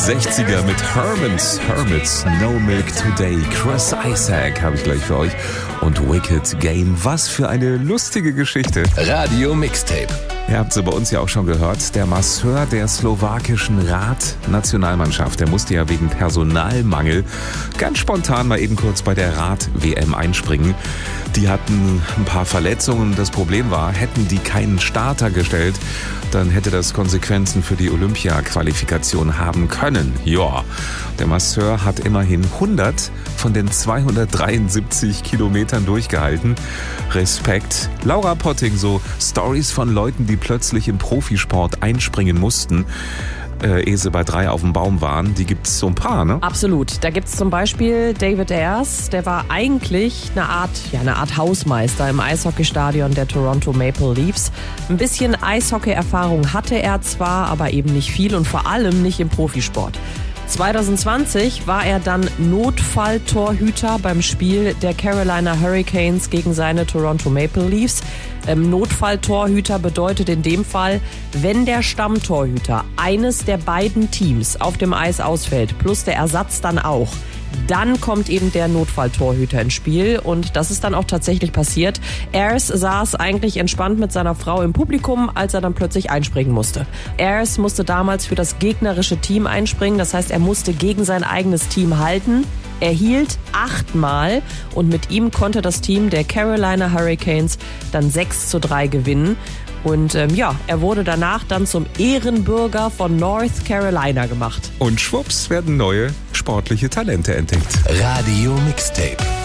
60er mit Hermits, No Milk Today. Chris Isaak habe ich gleich für euch. Und Wicked Game. Was für eine lustige Geschichte. Radio Mixtape. Ihr habt es bei uns ja auch schon gehört, der Masseur der slowakischen Rad-Nationalmannschaft, der musste ja wegen Personalmangel ganz spontan mal eben kurz bei der Rad-WM einspringen. Die hatten ein paar Verletzungen. Das Problem war, hätten die keinen Starter gestellt, dann hätte das Konsequenzen für die Olympia-Qualifikation haben können. Ja, der Masseur hat immerhin 100 von den 273 Kilometern durchgehalten. Respekt. Laura Potting, so Stories von Leuten, die plötzlich im Profisport einspringen mussten, ehe sie bei 3 auf dem Baum waren. Die gibt es so ein paar, ne? Absolut. Da gibt es zum Beispiel David Ayres, der war eigentlich eine Art Hausmeister im Eishockeystadion der Toronto Maple Leafs. Ein bisschen Eishockey-Erfahrung hatte er zwar, aber eben nicht viel und vor allem nicht im Profisport. 2020 war er dann Notfalltorhüter beim Spiel der Carolina Hurricanes gegen seine Toronto Maple Leafs. Notfalltorhüter bedeutet in dem Fall, wenn der Stammtorhüter eines der beiden Teams auf dem Eis ausfällt, plus der Ersatz dann auch, dann kommt eben der Notfalltorhüter ins Spiel und das ist dann auch tatsächlich passiert. Ayres saß eigentlich entspannt mit seiner Frau im Publikum, als er dann plötzlich einspringen musste. Ayres musste damals für das gegnerische Team einspringen, das heißt, er musste gegen sein eigenes Team halten. Er hielt 8-mal und mit ihm konnte das Team der Carolina Hurricanes dann 6-3 gewinnen. Und er wurde danach dann zum Ehrenbürger von North Carolina gemacht. Und schwupps werden neue sportliche Talente entdeckt. Radio Mixtape.